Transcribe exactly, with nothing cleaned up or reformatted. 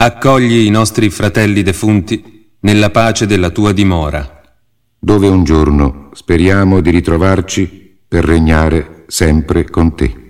accogli i nostri fratelli defunti nella pace della tua dimora, dove un giorno speriamo di ritrovarci per regnare sempre con te.